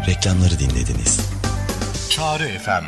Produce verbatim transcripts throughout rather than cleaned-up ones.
Reklamları dinlediniz. Çağrı F M.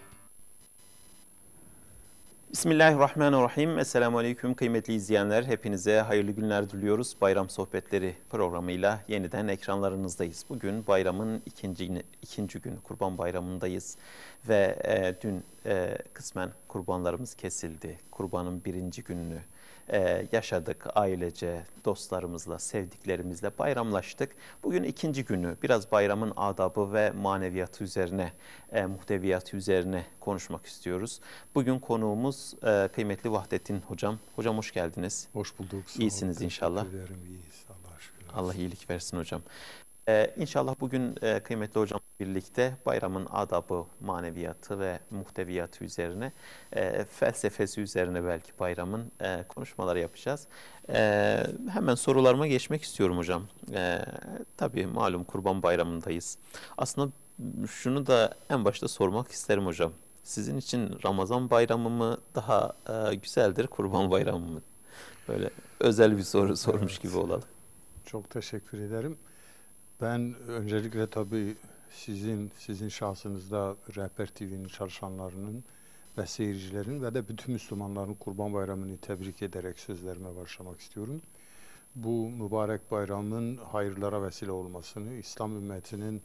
Bismillahirrahmanirrahim. Esselamu Aleyküm kıymetli izleyenler. Hepinize hayırlı günler diliyoruz. Bayram Sohbetleri programıyla yeniden ekranlarınızdayız. Bugün bayramın ikinci, ikinci günü, Kurban Bayramı'ndayız. Ve e, dün e, kısmen kurbanlarımız kesildi. Kurbanın birinci gününü e, yaşadık. Ailece, dostlarımızla, sevdiklerimizle bayramlaştık. Bugün ikinci günü. Biraz bayramın adabı ve maneviyatı üzerine, e, muhteviyatı üzerine konuşmak istiyoruz. Bugün konuğumuz e, kıymetli Vahdettin Hocam. Hocam hoş geldiniz. Hoş bulduk. İyisiniz inşallah. Ederim, iyiyiz. Allah şükür. Allah iyilik versin hocam. Ee, inşallah bugün e, kıymetli hocam birlikte bayramın adabı, maneviyatı ve muhteviyatı üzerine, e, felsefesi üzerine belki bayramın e, konuşmaları yapacağız. E, hemen sorularıma geçmek istiyorum hocam. E, tabii malum Kurban Bayramı'ndayız. Aslında şunu da en başta sormak isterim hocam. Sizin için Ramazan Bayramı mı daha e, güzeldir, Kurban Bayramı mı? Böyle özel bir soru sormuş Evet. gibi olalım. Çok teşekkür ederim. Ben öncelikle tabii sizin sizin şahsınızda Rehber T V'nin çalışanlarının ve seyircilerin ve de bütün Müslümanların Kurban Bayramı'nı tebrik ederek sözlerime başlamak istiyorum. Bu mübarek bayramın hayırlara vesile olmasını, İslam ümmetinin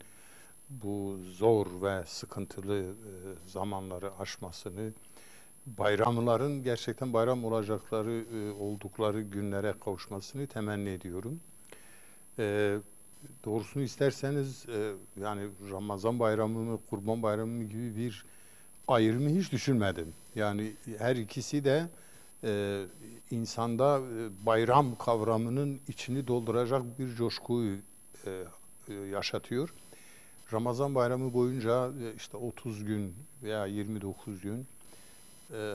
bu zor ve sıkıntılı e, zamanları aşmasını, bayramların gerçekten bayram olacakları e, oldukları günlere kavuşmasını temenni ediyorum. E, doğrusunu isterseniz e, yani Ramazan Bayramı mı, Kurban Bayramı mı gibi bir ayrımı hiç düşünmedim. Yani her ikisi de e, insanda e, bayram kavramının içini dolduracak bir coşkuyu e, e, yaşatıyor. Ramazan Bayramı boyunca e, işte otuz gün veya yirmi dokuz gün e,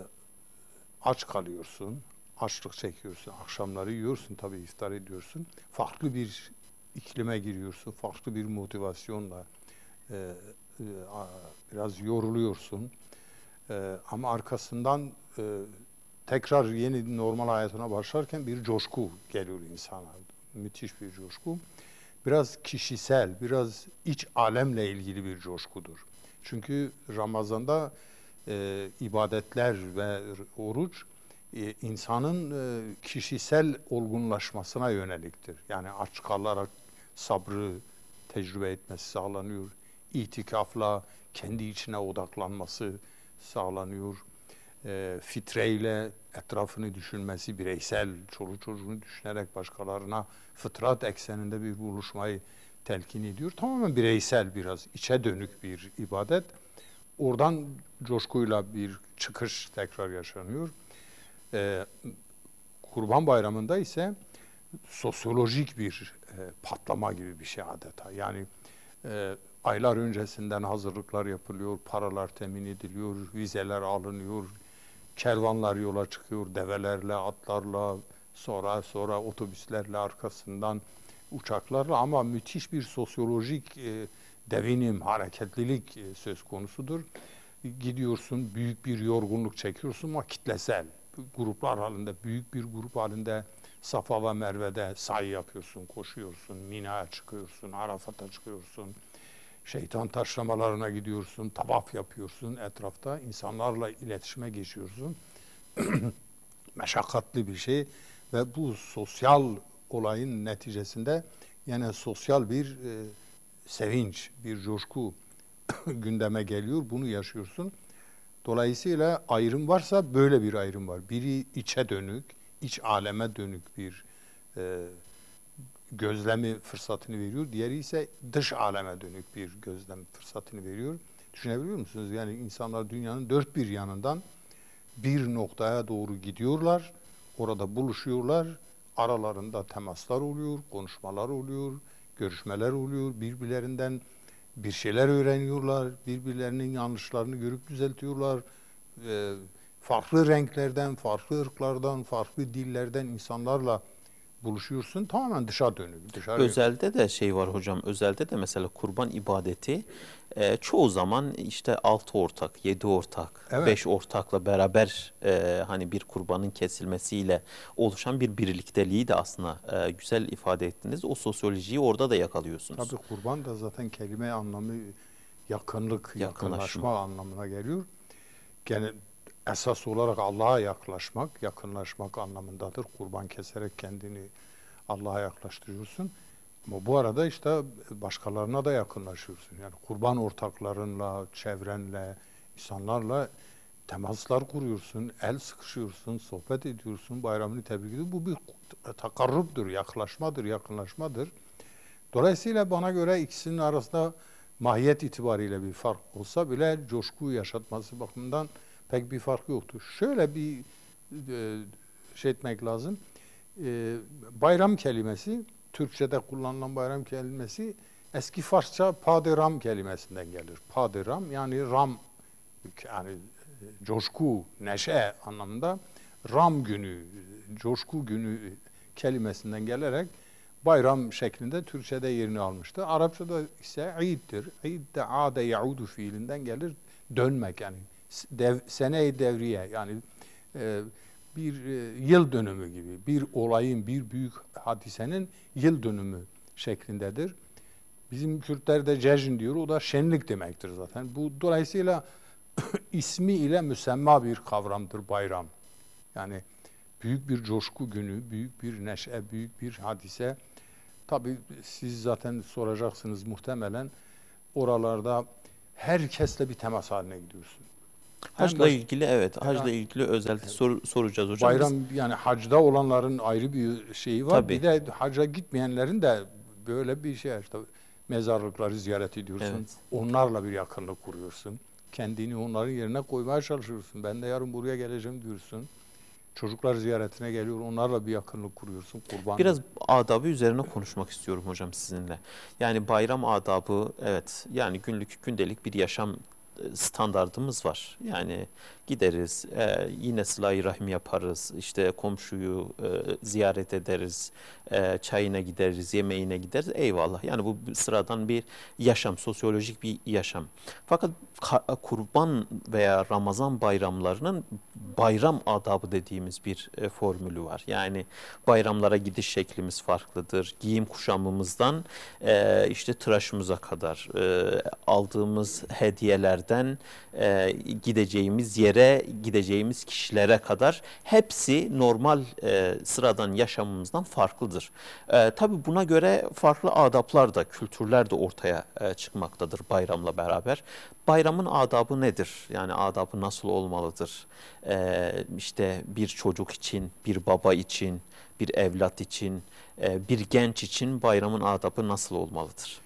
aç kalıyorsun, açlık çekiyorsun, akşamları yiyorsun, tabii iftar ediyorsun. Farklı bir iklime giriyorsun, farklı bir motivasyonla e, e, biraz yoruluyorsun. E, ama arkasından e, tekrar yeni normal hayatına başlarken bir coşku geliyor insana. Müthiş bir coşku. Biraz kişisel, biraz iç alemle ilgili bir coşkudur. Çünkü Ramazan'da e, ibadetler ve oruç e, insanın e, kişisel olgunlaşmasına yöneliktir. Yani aç kalarak sabrı tecrübe etmesi sağlanıyor. İtikafla kendi içine odaklanması sağlanıyor. E, fitreyle etrafını düşünmesi, bireysel, çoluk çocuğunu düşünerek başkalarına fıtrat ekseninde bir buluşmayı telkin ediyor. Tamamen bireysel, biraz içe dönük bir ibadet. Oradan coşkuyla bir çıkış tekrar yaşanıyor. Ee, Kurban Bayramı'nda ise sosyolojik bir e, patlama gibi bir şey adeta. Yani e, aylar öncesinden hazırlıklar yapılıyor, paralar temin ediliyor, vizeler alınıyor, kervanlar yola çıkıyor, develerle, atlarla, sonra sonra otobüslerle, arkasından uçaklarla, ama müthiş bir sosyolojik e, devinim, hareketlilik e, söz konusudur. Gidiyorsun, büyük bir yorgunluk çekiyorsun ama kitlesel. Gruplar halinde, büyük bir grup halinde Safa ve Merve'de sayı yapıyorsun, koşuyorsun, Mina'ya çıkıyorsun, Arafat'a çıkıyorsun, şeytan taşlamalarına gidiyorsun, tavaf yapıyorsun, etrafta insanlarla iletişime geçiyorsun. Meşakkatli bir şey ve bu sosyal olayın neticesinde yine sosyal bir e, sevinç, bir coşku gündeme geliyor. Bunu yaşıyorsun. Dolayısıyla ayrım varsa böyle bir ayrım var. Biri içe dönük, iç aleme dönük bir e, gözlemi fırsatını veriyor. Diğeri ise dış aleme dönük bir gözlem fırsatını veriyor. Düşünebiliyor musunuz? Yani insanlar dünyanın dört bir yanından bir noktaya doğru gidiyorlar. Orada buluşuyorlar. Aralarında temaslar oluyor, konuşmalar oluyor, görüşmeler oluyor. Birbirlerinden bir şeyler öğreniyorlar. Birbirlerinin yanlışlarını görüp düzeltiyorlar. Ee, farklı renklerden, farklı ırklardan, farklı dillerden insanlarla buluşuyorsun. Tamamen dışa dönük. Dışarı Özelde de şey var hocam, özelde de mesela kurban ibadeti e, çoğu zaman işte altı ortak, yedi ortak, Evet. beş ortakla beraber e, hani bir kurbanın kesilmesiyle oluşan bir birlikteliği de aslında e, güzel ifade ettiniz. O sosyolojiyi orada da yakalıyorsunuz. Tabii kurban da zaten kelime anlamı yakınlık, Yakınlaşma. yakınlaşma anlamına geliyor. Gene esas olarak Allah'a yaklaşmak, yakınlaşmak anlamındadır. Kurban keserek kendini Allah'a yaklaştırıyorsun. Ama bu arada işte başkalarına da yakınlaşıyorsun. Yani kurban ortaklarınla, çevrenle, insanlarla temaslar kuruyorsun, el sıkışıyorsun, sohbet ediyorsun, bayramını tebrik ediyorsun. Bu bir takarruptur, yaklaşmadır, yakınlaşmadır. Dolayısıyla bana göre ikisinin arasında mahiyet itibariyle bir fark olsa bile coşkuyu yaşatması bakımından pek bir fark yoktur. Şöyle bir e, şey etmek lazım. E, bayram kelimesi, Türkçe'de kullanılan bayram kelimesi eski Farsça paderam kelimesinden gelir. Paderam yani ram, yani coşku, neşe anlamında ram günü, coşku günü kelimesinden gelerek bayram şeklinde Türkçe'de yerini almıştı. Arapçada ise iddir. İd de ade yaudu fiilinden gelir. Dönmek yani. Dev, sene-i devriye yani e, bir e, yıl dönümü gibi. Bir olayın, bir büyük hadisenin yıl dönümü şeklindedir. Bizim Kürtler de cejn diyor. O da şenlik demektir zaten. Bu dolayısıyla ismi ile müsemma bir kavramdır bayram. Yani büyük bir coşku günü, büyük bir neşe, büyük bir hadise. Tabii siz zaten soracaksınız muhtemelen. Oralarda herkesle bir temas haline gidiyorsun. Hacla Hem ilgili evet, hacla Yani- ilgili özellikle sor, soracağız hocam. bayram Biz- yani hacda olanların ayrı bir şeyi var. Tabii. Bir de hacca gitmeyenlerin de böyle bir şey işte mezarlıkları ziyaret ediyorsun. Evet. Onlarla bir yakınlık kuruyorsun. Kendini onların yerine koymaya çalışıyorsun. Ben de yarın buraya geleceğim diyorsun. Çocuklar ziyaretine geliyor. Onlarla bir yakınlık kuruyorsun. Kurban. Biraz adabı üzerine konuşmak istiyorum hocam sizinle. Yani bayram adabı evet yani günlük gündelik bir yaşam e, standardımız var. Yani gideriz, e, yine sıla-i rahim yaparız, işte komşuyu e, ziyaret ederiz, e, çayına gideriz, yemeğine gideriz. Eyvallah. Yani bu sıradan bir yaşam, sosyolojik bir yaşam. Fakat ka- kurban veya Ramazan bayramlarının bayram adabı dediğimiz bir e, formülü var. Yani bayramlara gidiş şeklimiz farklıdır. Giyim kuşamımızdan e, işte tıraşımıza kadar e, aldığımız hediyelerden e, gideceğimiz yere, gideceğimiz kişilere kadar hepsi normal e, sıradan yaşamımızdan farklıdır. E, tabii buna göre farklı adaplar da, kültürler de ortaya e, çıkmaktadır bayramla beraber. Bayramın adabı nedir? Yani adabı nasıl olmalıdır? E, işte bir çocuk için, bir baba için, bir evlat için, e, bir genç için bayramın adabı nasıl olmalıdır?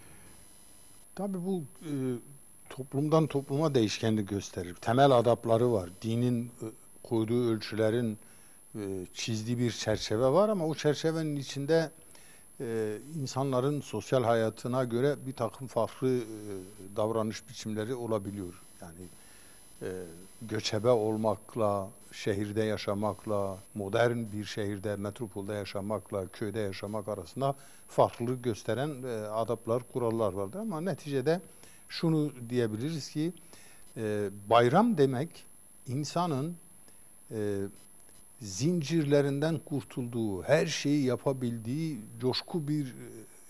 Tabii bu e, toplumdan topluma değişkenlik gösterir. Temel adapları var. Dinin e, koyduğu ölçülerin e, çizdiği bir çerçeve var ama o çerçevenin içinde e, insanların sosyal hayatına göre bir takım farklı e, davranış biçimleri olabiliyor. Yani e, göçebe olmakla, şehirde yaşamakla, modern bir şehirde, metropolde yaşamakla, köyde yaşamak arasında farklılık gösteren e, adaplar, kurallar vardır. Ama neticede şunu diyebiliriz ki e, bayram demek insanın e, zincirlerinden kurtulduğu, her şeyi yapabildiği, coşku bir e,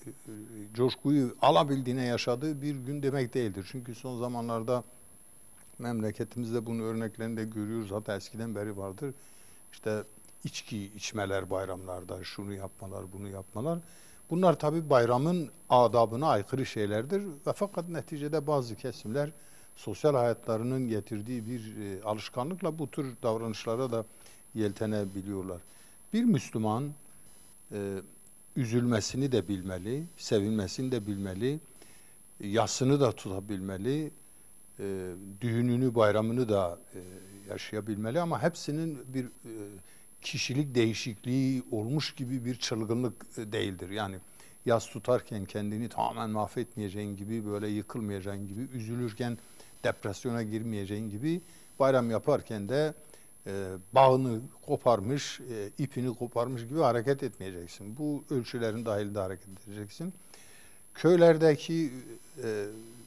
coşkuyu alabildiğine yaşadığı bir gün demek değildir. Çünkü son zamanlarda memleketimizde bunun örneklerini de görüyoruz. Hatta eskiden beri vardır. İşte içki içmeler bayramlarda, şunu yapmalar, bunu yapmalar. Bunlar tabii bayramın adabına aykırı şeylerdir. Ve fakat neticede bazı kesimler sosyal hayatlarının getirdiği bir e, alışkanlıkla bu tür davranışlara da yeltenebiliyorlar. Bir Müslüman e, üzülmesini de bilmeli, sevinmesini de bilmeli, yasını da tutabilmeli, e, düğününü, bayramını da e, yaşayabilmeli ama hepsinin bir e, kişilik değişikliği olmuş gibi bir çılgınlık e, değildir. Yani yas tutarken kendini tamamen mahvetmeyeceğin gibi, böyle yıkılmayacağın gibi, üzülürken depresyona girmeyeceğin gibi, bayram yaparken de e, bağını koparmış, e, ipini koparmış gibi hareket etmeyeceksin. Bu ölçülerin dahilinde hareket edeceksin. Köylerdeki e,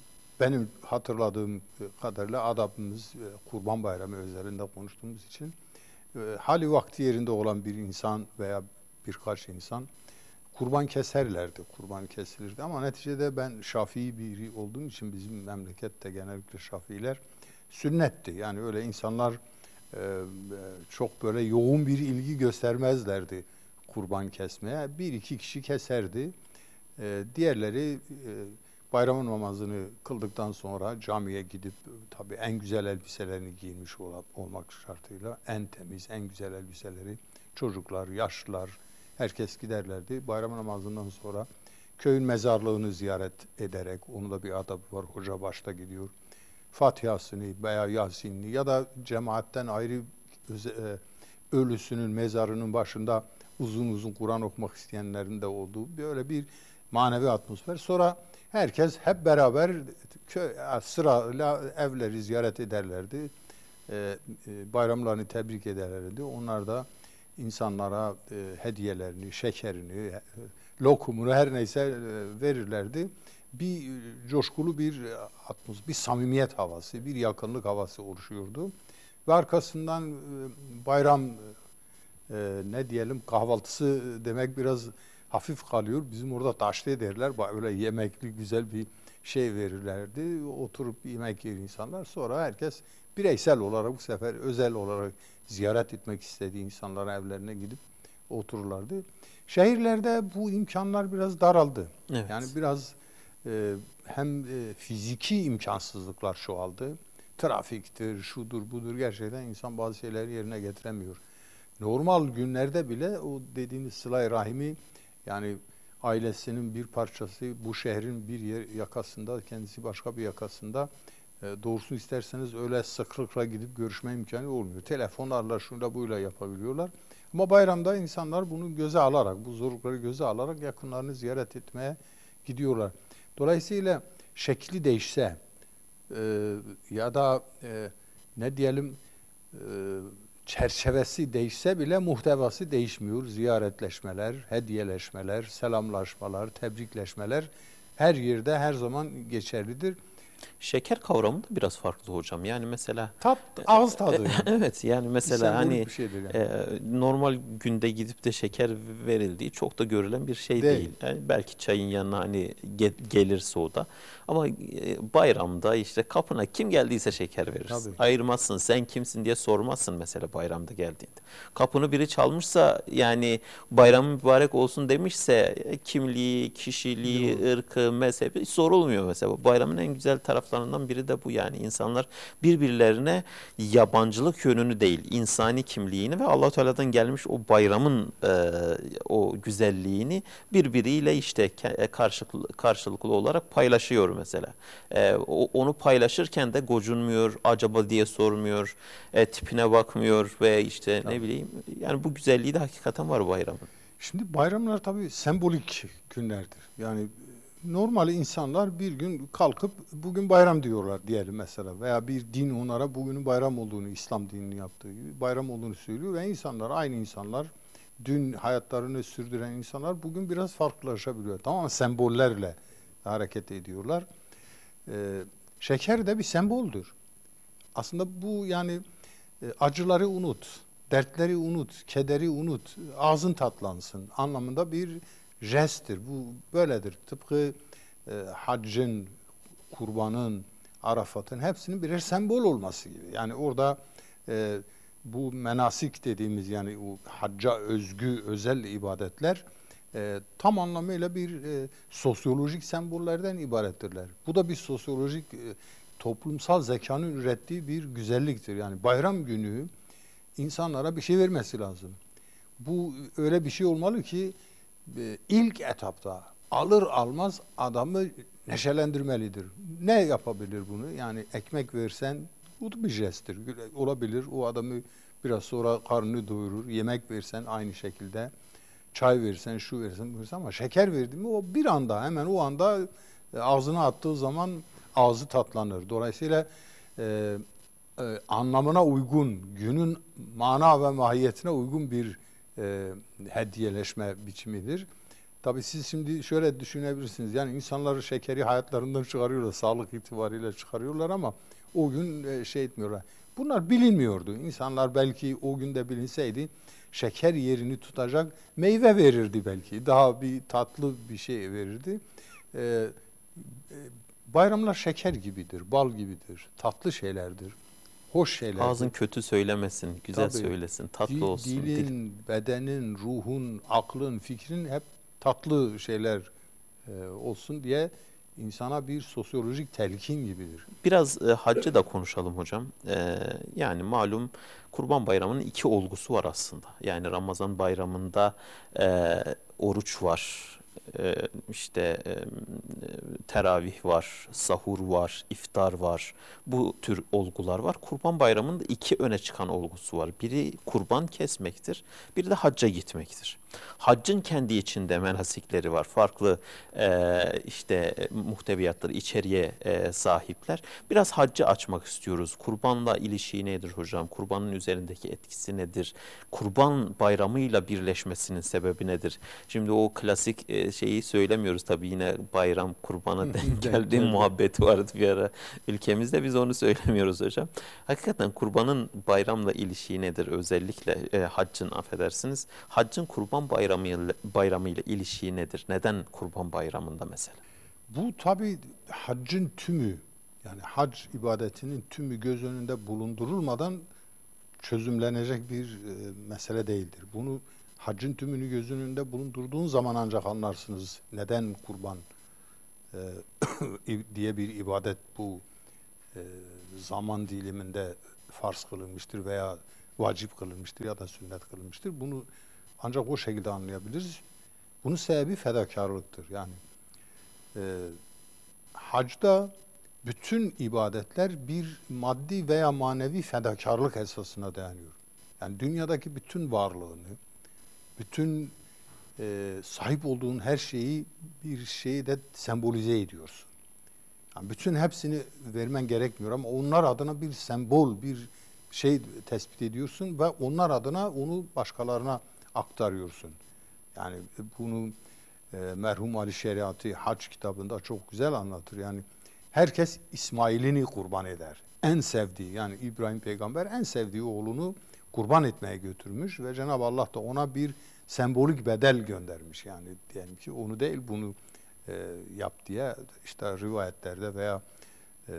benim hatırladığım kadarıyla adabımız Kurban Bayramı özelinde konuştuğumuz için hali vakti yerinde olan bir insan veya birkaç insan kurban keserlerdi, kurban kesilirdi. Ama neticede ben Şafii biri olduğum için bizim memlekette genellikle Şafiiler sünnetti. Yani öyle insanlar e, çok böyle yoğun bir ilgi göstermezlerdi kurban kesmeye. Bir iki kişi keserdi. E, diğerleri e, bayram namazını kıldıktan sonra camiye gidip tabii en güzel elbiselerini giymiş ol- olmak şartıyla en temiz, en güzel elbiseleri çocuklar, yaşlılar, herkes giderlerdi. Bayram namazından sonra köyün mezarlığını ziyaret ederek, onu da bir adabı var, hoca başta gidiyor. Fatihasını veya Yasin'ini ya da cemaatten ayrı öze- ölüsünün mezarının başında uzun uzun Kur'an okumak isteyenlerin de olduğu böyle bir manevi atmosfer. Sonra herkes hep beraber köy, sırayla evleri ziyaret ederlerdi. Ee, bayramlarını tebrik ederlerdi. Onlar da insanlara e, hediyelerini, şekerini, e, lokumunu her neyse e, verirlerdi. Bir e, coşkulu bir atmosfer, bir samimiyet havası, bir yakınlık havası oluşuyordu. Ve arkasından e, bayram e, ne diyelim kahvaltısı demek biraz hafif kalıyor. Bizim orada taşlı derler. Öyle yemekli güzel bir şey verirlerdi. Oturup yemek yer insanlar. Sonra herkes bireysel olarak bu sefer özel olarak ziyaret etmek istediği insanların evlerine gidip otururlardı. Şehirlerde bu imkanlar biraz daraldı. Evet. Yani biraz e, hem e, fiziki imkansızlıklar çoğaldı. Trafiktir, şudur, budur. Gerçekten insan bazı şeyleri yerine getiremiyor. Normal günlerde bile o dediğiniz sıla-i rahimi, yani ailesinin bir parçası bu şehrin bir yer yakasında, kendisi başka bir yakasında, e, doğrusunu isterseniz öyle sıklıkla gidip görüşme imkanı olmuyor. Telefonlarla şuyla buyla yapabiliyorlar. Ama bayramda insanlar bunu göze alarak, bu zorlukları göze alarak yakınlarını ziyaret etmeye gidiyorlar. Dolayısıyla şekli değişse e, ya da e, ne diyelim e, çerçevesi değişse bile muhtevası değişmiyor. Ziyaretleşmeler, hediyeleşmeler, selamlaşmalar, tebrikleşmeler her yerde her zaman geçerlidir. Şeker kavramı da biraz farklı hocam. Yani mesela Tat, ağız tadı. Yani. evet, yani mesela hani yani. e, normal günde gidip de şeker verildiği çok da görülen bir şey değil. Değil. Yani belki çayın yanına hani ge- gelirse o da. Ama e, bayramda işte kapına kim geldiyse şeker verirsin. Tabii. Ayırmazsın. Sen kimsin diye sormazsın mesela bayramda geldiğinde. Kapını biri çalmışsa, yani bayram mübarek olsun demişse e, kimliği, kişiliği, Doğru. ırkı, mezhebi hiç sorulmuyor mesela. Bayramın en güzel taraflarından biri de bu, yani insanlar birbirlerine yabancılık yönünü değil, insani kimliğini ve Allah-u Teala'dan gelmiş o bayramın e, o güzelliğini birbiriyle işte karşılıklı, karşılıklı olarak paylaşıyor mesela. E, o, onu paylaşırken de gocunmuyor, acaba diye sormuyor, e, tipine bakmıyor ve işte Tabii. ne bileyim, yani bu güzelliği de hakikaten var bayramın. Şimdi bayramlar tabii sembolik günlerdir. Yani normal insanlar bir gün kalkıp bugün bayram diyorlar diyelim mesela, veya bir din onlara bugünün bayram olduğunu, İslam dininin yaptığı gibi bayram olduğunu söylüyor ve insanlar, aynı insanlar, dün hayatlarını sürdüren insanlar bugün biraz farklılaşabiliyor. Tamam, sembollerle hareket ediyorlar. Ee, şeker de bir semboldür. Aslında bu yani e, acıları unut, dertleri unut, kederi unut, ağzın tatlansın anlamında bir jesttir. Bu böyledir. Tıpkı e, haccın, kurbanın, Arafat'ın hepsinin birer sembol olması gibi. Yani orada e, bu menasik dediğimiz, yani o hacca özgü özel ibadetler e, tam anlamıyla bir e, sosyolojik sembollerden ibarettirler. Bu da bir sosyolojik, e, toplumsal zekanın ürettiği bir güzelliktir. Yani bayram günü insanlara bir şey vermesi lazım. Bu öyle bir şey olmalı ki e, ilk etapta alır almaz adamı neşelendirmelidir. Ne yapabilir bunu? Yani ekmek versen bu da bir jesttir. Olabilir. O adamı biraz sonra karnını doyurur. Yemek versen aynı şekilde. Çay versen, şu versen, bu versen, ama şeker verdi mi o bir anda, hemen o anda e, ağzına attığı zaman ağzı tatlanır. Dolayısıyla e, e, anlamına uygun, günün mana ve mahiyetine uygun bir e, hediyeleşme biçimidir. Tabii siz şimdi şöyle düşünebilirsiniz. Yani insanları şekeri hayatlarından çıkarıyorlar, sağlık itibariyle çıkarıyorlar ama o gün e, şey etmiyorlar. Bunlar bilinmiyordu. İnsanlar belki o günde bilinseydi şeker yerini tutacak meyve verirdi belki. Daha bir tatlı bir şey verirdi. Ee, e, bayramlar şeker gibidir, bal gibidir, tatlı şeylerdir, hoş şeylerdir. Ağzın kötü söylemesin, güzel Tabii, söylesin, tatlı dil, olsun. Dilin, Dil. bedenin, ruhun, aklın, fikrin hep tatlı şeyler e, olsun diye insana bir sosyolojik telkin gibidir. Biraz e, haccı da konuşalım hocam. E, yani malum Kurban Bayramı'nın iki olgusu var aslında. Yani Ramazan Bayramı'nda e, oruç var. E, işte e, teravih var, sahur var, iftar var. Bu tür olgular var. Kurban Bayramı'nda iki öne çıkan olgusu var. Biri kurban kesmektir, biri de hacca gitmektir. Haccın kendi içinde menasikleri var. Farklı e, işte muhteviyatları, içeriye e, sahipler. Biraz haccı açmak istiyoruz. Kurbanla ilişiği nedir hocam? Kurbanın üzerindeki etkisi nedir? Kurban bayramıyla birleşmesinin sebebi nedir? Şimdi o klasik e, şeyi söylemiyoruz tabii, yine bayram kurbana denk geldiği muhabbeti vardı bir ara ülkemizde. Biz onu söylemiyoruz hocam. Hakikaten kurbanın bayramla ilişiği nedir? Özellikle e, haccın, affedersiniz. Haccın kurban bayramıyla, bayramıyla ilişiği nedir? Neden kurban bayramında mesela? Bu tabii haccın tümü, yani hac ibadetinin tümü göz önünde bulundurulmadan çözümlenecek bir e, mesele değildir. Bunu haccın tümünü göz önünde bulundurduğun zaman ancak anlarsınız neden kurban e, diye bir ibadet bu e, zaman diliminde farz kılınmıştır veya vacip kılınmıştır ya da sünnet kılınmıştır. Bunu ancak o şekilde anlayabiliriz. Bunun sebebi fedakarlıktır. Yani e, hacda bütün ibadetler bir maddi veya manevi fedakarlık esasına dayanıyor. Yani dünyadaki bütün varlığını, bütün e, sahip olduğun her şeyi bir şeyi de sembolize ediyorsun. Yani bütün hepsini vermen gerekmiyor ama onlar adına bir sembol, bir şey tespit ediyorsun ve onlar adına onu başkalarına aktarıyorsun. Yani bunu e, merhum Ali Şeriatı Hac kitabında çok güzel anlatır. Yani herkes İsmail'ini kurban eder. En sevdiği, yani İbrahim peygamber en sevdiği oğlunu kurban etmeye götürmüş ve Cenab-ı Allah da ona bir sembolik bedel göndermiş. Yani diyelim ki onu değil bunu e, yap diye işte rivayetlerde veya e, e,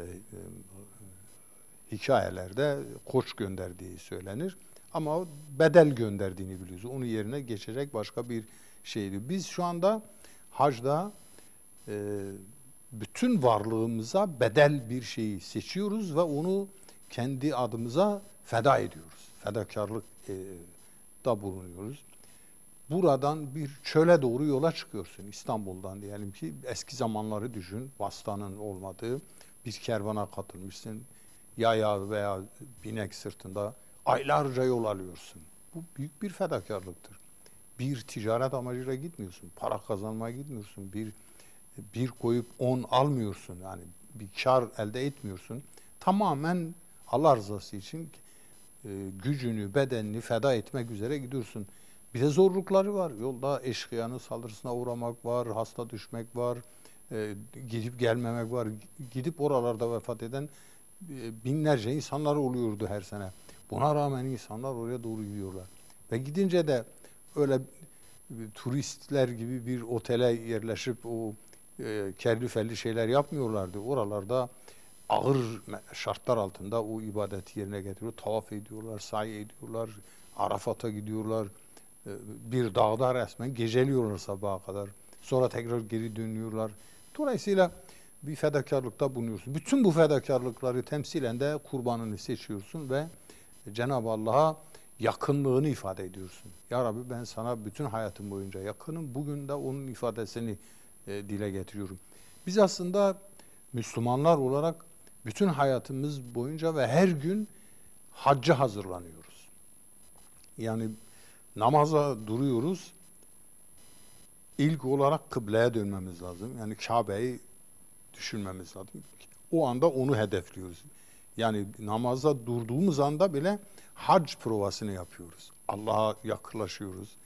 hikayelerde koç gönderdiği söylenir. Ama bedel gönderdiğini biliyoruz. Onun yerine geçecek başka bir şeydi. Biz şu anda hacda e, bütün varlığımıza bedel bir şeyi seçiyoruz ve onu kendi adımıza feda ediyoruz. Fedakarlık e, da bulunuyoruz. Buradan bir çöle doğru yola çıkıyorsun. İstanbul'dan diyelim ki eski zamanları düşün. Vasıtanın olmadığı bir kervana katılmışsın. Yaya veya binek sırtında aylarca yol alıyorsun. Bu büyük bir fedakarlıktır. Bir ticaret amacıyla gitmiyorsun. Para kazanmaya gitmiyorsun. Bir bir koyup on almıyorsun. Yani bir kar elde etmiyorsun. Tamamen Allah rızası için e, gücünü, bedenini feda etmek üzere gidiyorsun. Bir de zorlukları var. Yolda eşkıyanın saldırısına uğramak var, hasta düşmek var, e, gidip gelmemek var. Gidip oralarda vefat eden e, binlerce insanlar oluyordu her sene. Buna rağmen insanlar oraya doğru gidiyorlar. Ve gidince de öyle e, turistler gibi bir otele yerleşip o e, kerli felli şeyler yapmıyorlardı. Oralarda ağır şartlar altında o ibadeti yerine getiriyor. Tavaf ediyorlar, sahi ediyorlar, Arafat'a gidiyorlar. Bir dağda resmen geceliyorlar sabaha kadar. Sonra tekrar geri dönüyorlar. Dolayısıyla bir fedakarlıkta bulunuyorsun. Bütün bu fedakarlıkları temsilen de kurbanını seçiyorsun ve Cenab-ı Allah'a yakınlığını ifade ediyorsun. Ya Rabbi, ben sana bütün hayatım boyunca yakınım. Bugün de onun ifadesini e, dile getiriyorum. Biz aslında Müslümanlar olarak bütün hayatımız boyunca ve her gün hacca hazırlanıyoruz. Yani namaza duruyoruz. İlk olarak kıbleye dönmemiz lazım. Yani Kabe'yi düşünmemiz lazım. O anda onu hedefliyoruz. Yani namaza durduğumuz anda bile hac provasını yapıyoruz. Allah'a yaklaşıyoruz.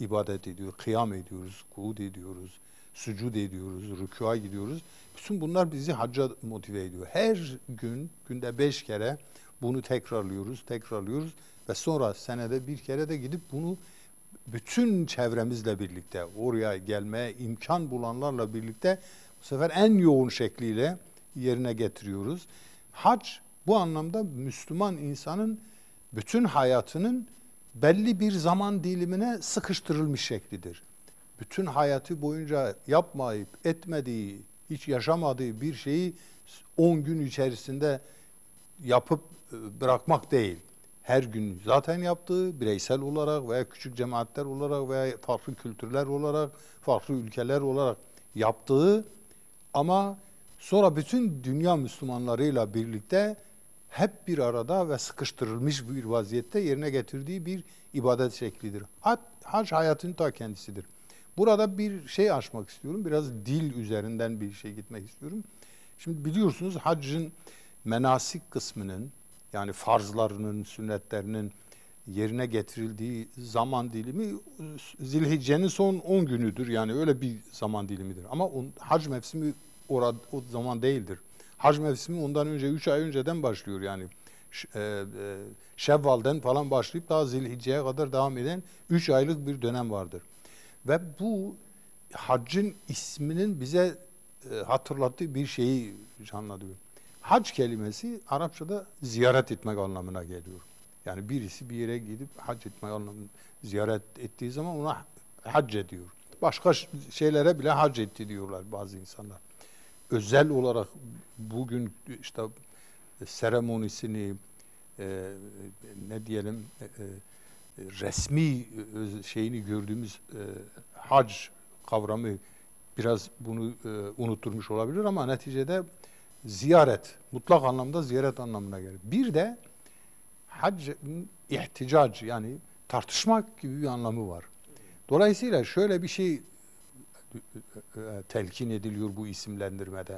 ibadet ediyor, kıyam ediyoruz, kuud ediyoruz, sucud ediyoruz, rükûa gidiyoruz. Bütün bunlar bizi hacca motive ediyor. Her gün, günde beş kere bunu tekrarlıyoruz, tekrarlıyoruz ve sonra senede bir kere de gidip bunu bütün çevremizle birlikte, oraya gelmeye imkan bulanlarla birlikte bu sefer en yoğun şekliyle yerine getiriyoruz. Hac bu anlamda Müslüman insanın bütün hayatının belli bir zaman dilimine sıkıştırılmış şeklidir. Bütün hayatı boyunca yapmayıp etmediği, hiç yaşamadığı bir şeyi on gün içerisinde yapıp bırakmak değil. Her gün zaten yaptığı, bireysel olarak veya küçük cemaatler olarak veya farklı kültürler olarak, farklı ülkeler olarak yaptığı ama sonra bütün dünya Müslümanlarıyla birlikte hep bir arada ve sıkıştırılmış bir vaziyette yerine getirdiği bir ibadet şeklidir. Hac hayatın ta kendisidir. Burada bir şey açmak istiyorum. Biraz dil üzerinden bir şey gitmek istiyorum. Şimdi biliyorsunuz haccın menasik kısmının, yani farzlarının, sünnetlerinin yerine getirildiği zaman dilimi Zilhicce'nin son on günüdür. Yani öyle bir zaman dilimidir. Ama on, hac mevsimi orada, o zaman değildir. Hac mevsimi ondan önce, üç ay önceden başlıyor yani. E, e, Şevval'den falan başlayıp daha Zilhicce'ye kadar devam eden üç aylık bir dönem vardır. Ve bu haccın isminin bize e, hatırlattığı bir şeyi canlandırıyor. Hac kelimesi Arapçada ziyaret etmek anlamına geliyor. Yani birisi bir yere gidip hac etmek anlamında ziyaret ettiği zaman ona hac ediyor. Başka şeylere bile hac etti diyorlar bazı insanlar. Özel olarak bugün işte seremonisini e, ne diyelim e, resmi şeyini gördüğümüz e, hac kavramı biraz bunu e, unutturmuş olabilir ama neticede ziyaret, mutlak anlamda ziyaret anlamına gelir. Bir de hac, ihticac yani tartışmak gibi bir anlamı var. Dolayısıyla şöyle bir şey telkin ediliyor bu isimlendirmede.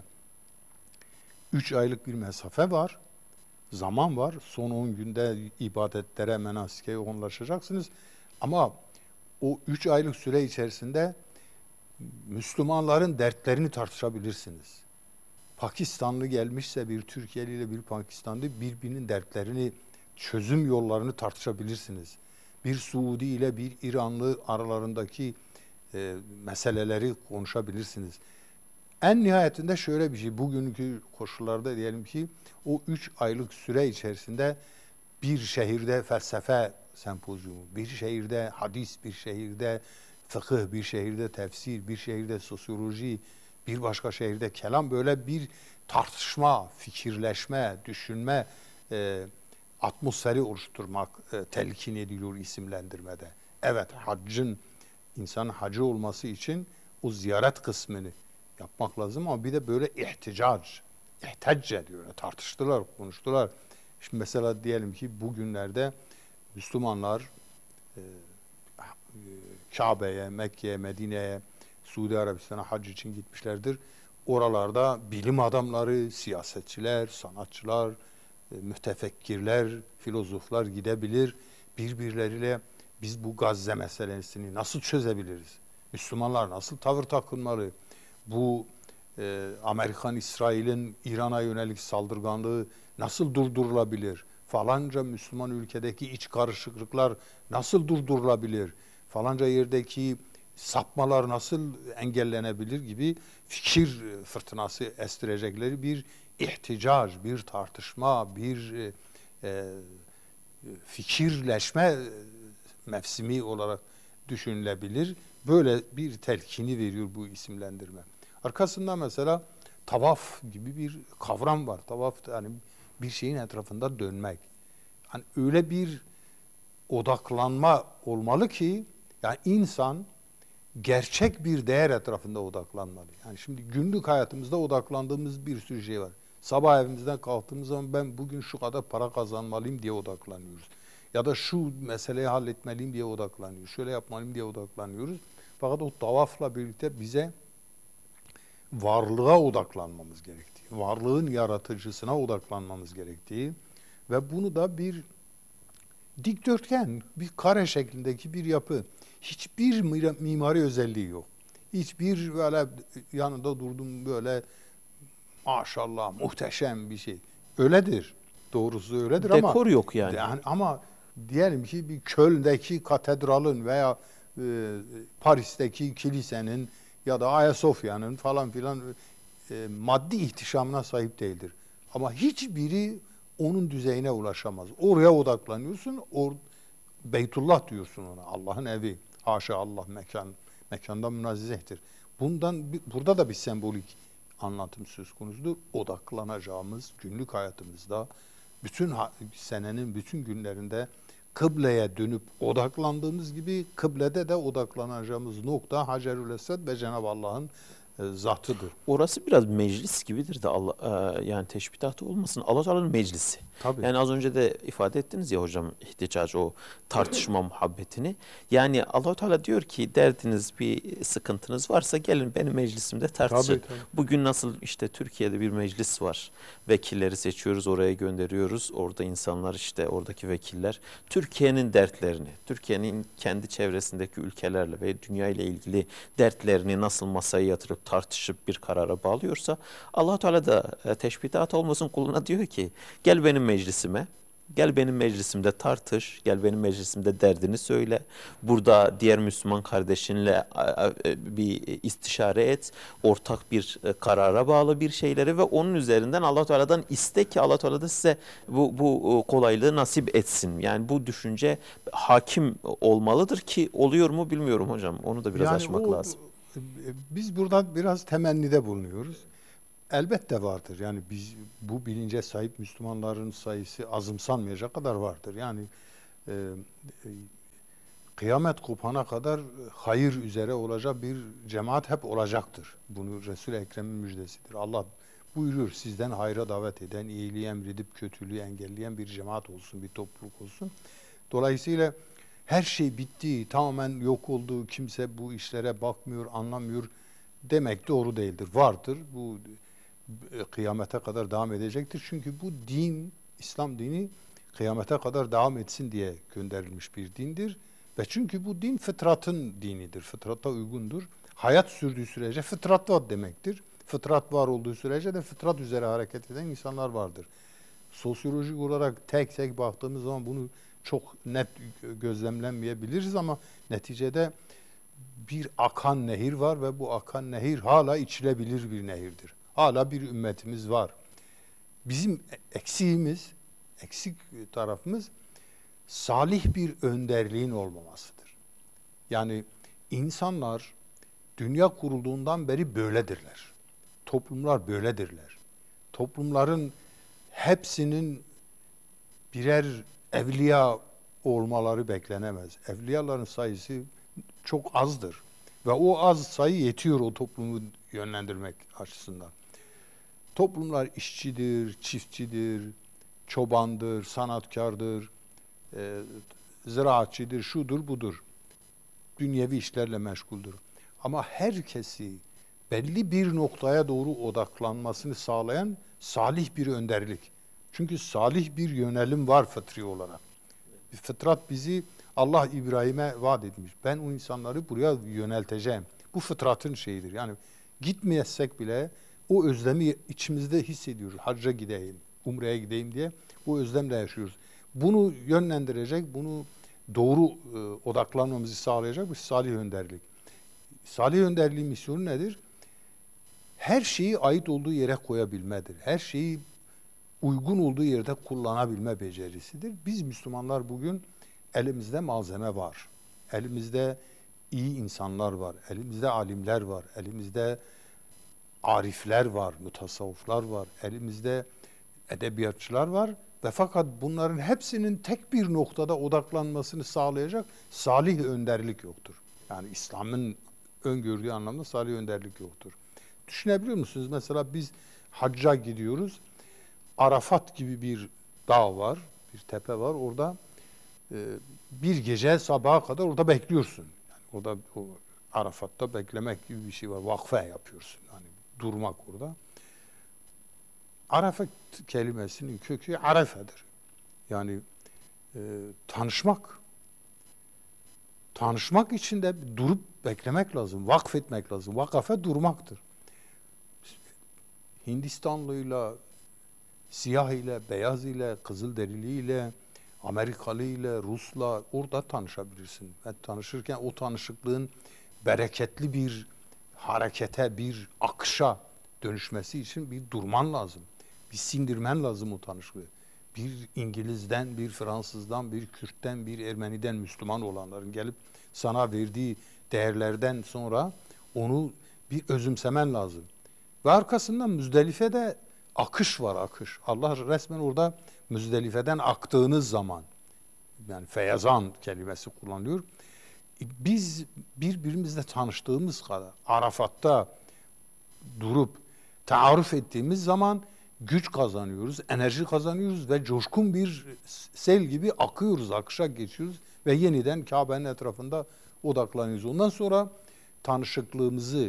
Üç aylık bir mesafe var, zaman var. Son on günde ibadetlere, menasike yoğunlaşacaksınız. Ama o üç aylık süre içerisinde Müslümanların dertlerini tartışabilirsiniz. Pakistanlı gelmişse bir Türkiye'li ile bir Pakistanlı birbirinin dertlerini, çözüm yollarını tartışabilirsiniz. Bir Suudi ile bir İranlı aralarındaki e, meseleleri konuşabilirsiniz. En nihayetinde şöyle bir şey, bugünkü koşullarda diyelim ki o üç aylık süre içerisinde bir şehirde felsefe sempozyumu, bir şehirde hadis, bir şehirde fıkıh, bir şehirde tefsir, bir şehirde sosyoloji, bir başka şehirde kelam, böyle bir tartışma, fikirleşme, düşünme e, atmosferi oluşturmak e, telkin ediliyor isimlendirmede. Evet, haccın, insanın hacı olması için o ziyaret kısmını yapmak lazım ama bir de böyle ihticac, ihtecce diyor, tartıştılar, konuştular. Şimdi mesela diyelim ki bugünlerde Müslümanlar e, Kabe'ye, Mekke'ye, Medine'ye, Suudi Arabistan'a hac için gitmişlerdir. Oralarda bilim adamları, siyasetçiler, sanatçılar, e, mütefekkirler, filozoflar gidebilir. Birbirleriyle biz bu Gazze meselesini nasıl çözebiliriz? Müslümanlar nasıl tavır takınmalı? Bu e, Amerikan, İsrail'in İran'a yönelik saldırganlığı nasıl durdurulabilir? Falanca Müslüman ülkedeki iç karışıklıklar nasıl durdurulabilir? Falanca yerdeki sapmalar nasıl engellenebilir gibi fikir fırtınası estirecekleri bir ihticac, bir tartışma, bir e, e, fikirleşme mevsimi olarak düşünülebilir. Böyle bir telkini veriyor bu isimlendirme. Arkasında mesela tavaf gibi bir kavram var. Tavaf yani bir şeyin etrafında dönmek. Hani öyle bir odaklanma olmalı ki yani insan gerçek bir değer etrafında odaklanmalı. Yani şimdi günlük hayatımızda odaklandığımız bir sürü şey var. Sabah evimizden kalktığımız zaman ben bugün şu kadar para kazanmalıyım diye odaklanıyoruz. Ya da şu meseleyi halletmeliyim diye odaklanıyoruz. Şöyle yapmalıyım diye odaklanıyoruz. Fakat o tavafla birlikte bize varlığa odaklanmamız gerektiği, varlığın yaratıcısına odaklanmamız gerektiği ve bunu da bir dikdörtgen, bir kare şeklindeki bir yapı. hiçbir mimari özelliği yok. Hiçbir böyle yanında durdum böyle maşallah muhteşem bir şey. Öyledir. Doğrusu öyledir ama dekor yok yani. yani. Ama diyelim ki bir Köln'deki katedralın veya e, Paris'teki kilisenin ya da Ayasofya'nın falan filan e, maddi ihtişamına sahip değildir. Ama hiçbiri onun düzeyine ulaşamaz. Oraya odaklanıyorsun. Or, Beytullah diyorsun ona. Allah'ın evi. Haşa Allah mekan. Mekandan münezzehtir. Bundan burada da bir sembolik anlatım söz konusudur. Odaklanacağımız günlük hayatımızda bütün senenin bütün günlerinde kıbleye dönüp odaklandığımız gibi kıblede de odaklanacağımız nokta Hacerül Esved ve Cenab-ı Allah'ın e, zatıdır. Orası biraz meclis gibidir de Allah e, yani teşbihatı olmasın. Allah Teala'nın meclisi. Tabii. Yani az önce de ifade ettiniz ya hocam ihticac o tartışma muhabbetini. Yani Allah Teala diyor ki derdiniz bir sıkıntınız varsa gelin benim meclisimde tartışın. Tabii, tabii. Bugün nasıl işte Türkiye'de bir meclis var. Vekilleri seçiyoruz, oraya gönderiyoruz. Orada insanlar işte oradaki vekiller Türkiye'nin dertlerini, Türkiye'nin kendi çevresindeki ülkelerle ve dünya ile ilgili dertlerini nasıl masaya yatırıp tartışıp bir karara bağlıyorsa Allah Teala da e, teşbihat olmasın kuluna diyor ki gel benim meclisime. Gel benim meclisimde tartış, gel benim meclisimde derdini söyle. Burada diğer Müslüman kardeşinle bir istişare et. Ortak bir karara bağlı bir şeyleri ve onun üzerinden Allah Teala'dan iste ki Allah Teala da size bu, bu kolaylığı nasip etsin. Yani bu düşünce hakim olmalıdır ki oluyor mu bilmiyorum hocam. Onu da biraz yani açmak o, lazım. Biz burada biraz temennide bulunuyoruz. Elbette vardır. Yani biz bu bilince sahip Müslümanların sayısı azımsanmayacak kadar vardır. Yani e, e, kıyamet kopana kadar hayır üzere olacak bir cemaat hep olacaktır. Bunu Resul-i Ekrem'in müjdesidir. Allah buyuruyor sizden hayra davet eden, iyiliği emredip kötülüğü engelleyen bir cemaat olsun, bir topluluk olsun. Dolayısıyla her şey bitti, tamamen yok oldu, kimse bu işlere bakmıyor, anlamıyor demek doğru değildir. Vardır. Bu kıyamete kadar devam edecektir. Çünkü bu din, İslam dini kıyamete kadar devam etsin diye gönderilmiş bir dindir. Ve çünkü bu din fıtratın dinidir. Fıtrata uygundur. Hayat sürdüğü sürece fıtrat var demektir. Fıtrat var olduğu sürece de fıtrat üzere hareket eden insanlar vardır. Sosyolojik olarak tek tek baktığımız zaman bunu çok net gözlemlenmeyebiliriz ama neticede bir akan nehir var ve bu akan nehir hala içilebilir bir nehirdir. Hala bir ümmetimiz var. Bizim eksiğimiz, eksik tarafımız salih bir önderliğin olmamasıdır. Yani insanlar dünya kurulduğundan beri böyledirler. Toplumlar böyledirler. Toplumların hepsinin birer evliya olmaları beklenemez. Evliyaların sayısı çok azdır. Ve o az sayı yetiyor o toplumu yönlendirmek açısından. Toplumlar işçidir, çiftçidir, çobandır, sanatkardır, e, ziraatçidir, şudur budur. Dünyevi işlerle meşguldür. Ama herkesi belli bir noktaya doğru odaklanmasını sağlayan salih bir önderlik. Çünkü salih bir yönelim var fıtri olarak. Fıtrat bizi Allah İbrahim'e vaat etmiş. Ben o insanları buraya yönelteceğim. Bu fıtratın şeyidir. Yani gitmeyesek bile o özlemi içimizde hissediyoruz. Hacca gideyim, umreye gideyim diye bu özlemle yaşıyoruz. Bunu yönlendirecek, bunu doğru e, odaklanmamızı sağlayacak bir salih önderlik. Salih önderliğin misyonu nedir? Her şeyi ait olduğu yere koyabilmedir. Her şeyi uygun olduğu yerde kullanabilme becerisidir. Biz Müslümanlar bugün elimizde malzeme var. Elimizde iyi insanlar var. Elimizde alimler var. Elimizde arifler var, mutasavvıflar var. Elimizde edebiyatçılar var. Ve fakat bunların hepsinin tek bir noktada odaklanmasını sağlayacak salih önderlik yoktur. Yani İslam'ın öngördüğü anlamda salih önderlik yoktur. Düşünebiliyor musunuz? Mesela biz hacca gidiyoruz. Arafat gibi bir dağ var, bir tepe var. Orada e, bir gece sabaha kadar orada bekliyorsun. Yani orada o Arafat'ta beklemek gibi bir şey var. Vakfe yapıyorsun. Yani durmak orada. Arafat kelimesinin kökü arefedir. Yani e, tanışmak. tanışmak için de durup beklemek lazım, vakfetmek lazım. Vakafe durmaktır. Hindistanlıyla, siyah ile, beyaz ile, kızılderili ile, Amerikalı ile, Rus'la orada tanışabilirsin. Ve tanışırken o tanışıklığın bereketli bir harekete, bir akışa dönüşmesi için bir durman lazım. Bir sindirmen lazım o tanışıklığı. Bir İngiliz'den, bir Fransız'dan, bir Kürt'ten, bir Ermeni'den Müslüman olanların gelip sana verdiği değerlerden sonra onu bir özümsemen lazım. Ve arkasından Müzdelife'de akış var, akış. Allah resmen orada Müzdelife'den aktığınız zaman, yani feyazan kelimesi kullanılıyor. Biz birbirimizle tanıştığımız kadar Arafat'ta durup taarruf ettiğimiz zaman güç kazanıyoruz, enerji kazanıyoruz ve coşkun bir sel gibi akıyoruz, akışa geçiyoruz ve yeniden Kabe'nin etrafında odaklanıyoruz. Ondan sonra tanışıklığımızı,